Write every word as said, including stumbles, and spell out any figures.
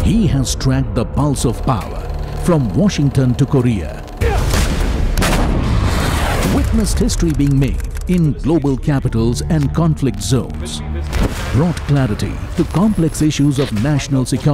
He has tracked the pulse of power from Washington to Korea. Witnessed history being made in global capitals and conflict zones. Brought clarity to complex issues of national security.